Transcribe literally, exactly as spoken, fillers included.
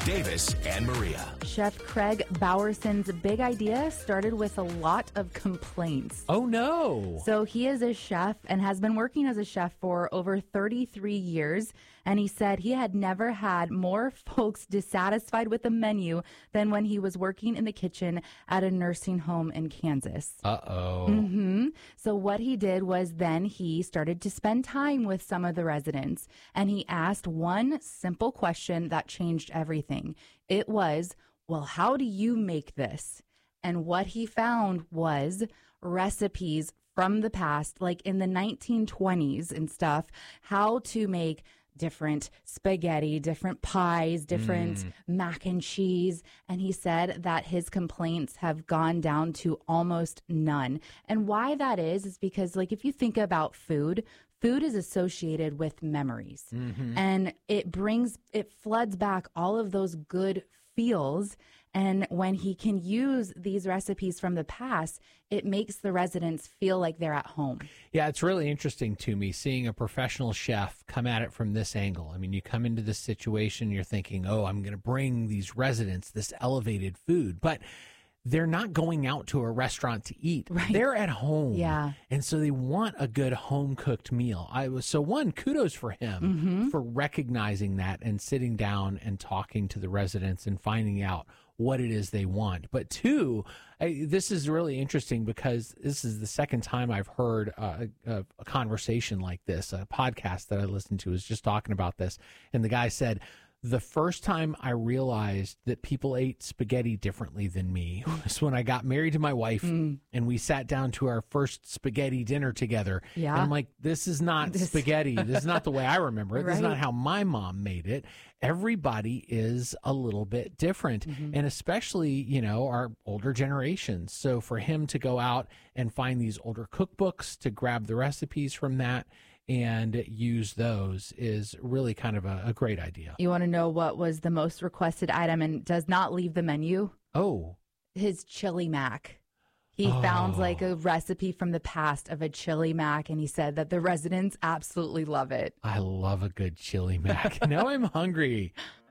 Davis and Maria. Chef Craig Bowerson's big idea started with a lot of complaints. Oh, no. So he is a chef and has been working as a chef for over thirty-three years. And he said he had never had more folks dissatisfied with the menu than when he was working in the kitchen at a nursing home in Kansas. Uh-oh. Mm-hmm. So what he did was then he started to spend time with some of the residents, and he asked one simple question that changed everything. It was, well, how do you make this? And what he found was recipes from the past, like in the nineteen twenties and stuff, how to make different spaghetti, different pies, different mm. mac and cheese. And he said that his complaints have gone down to almost none. And why that is, is because, like, if you think about food, food is associated with memories. Mm-hmm. And it brings, it floods back all of those good feels. And when he can use these recipes from the past, it makes the residents feel like they're at home. Yeah, it's really interesting to me seeing a professional chef come at it from this angle. I mean, you come into this situation, you're thinking, oh, I'm going to bring these residents this elevated food. But they're not going out to a restaurant to eat. Right. They're at home. Yeah. And so they want a good home-cooked meal. I was So one, kudos for him mm-hmm. for recognizing that and sitting down and talking to the residents and finding out what it is they want. But two, I, this is really interesting because this is the second time I've heard uh, a, a conversation like this. A podcast that I listened to was just talking about this. And the guy said, the first time I realized that people ate spaghetti differently than me was when I got married to my wife mm. and we sat down to our first spaghetti dinner together. Yeah. And I'm like, this is not this... spaghetti. This is not the way I remember it. Right. This is not how my mom made it. Everybody is a little bit different, mm-hmm. and especially, you know, our older generations. So for him to go out and find these older cookbooks to grab the recipes from that and use those is really kind of a, a great idea. You want to know what was the most requested item and does not leave the menu? Oh. His chili mac. He oh. found like a recipe from the past of a chili mac, and he said that the residents absolutely love it. I love a good chili mac. Now I'm hungry.